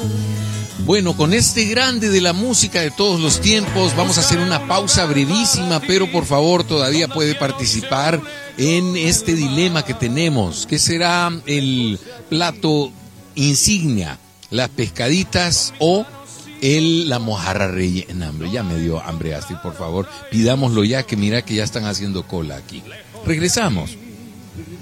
Bueno, con este grande de la música de todos los tiempos, vamos a hacer una pausa brevísima, pero por favor todavía puede participar en este dilema que tenemos. ¿Qué será el plato insignia? ¿Las pescaditas o la mojarra rellena? Hambre, ya me dio hambre, Astrid, por favor, pidámoslo ya, que mira que ya están haciendo cola aquí. Regresamos.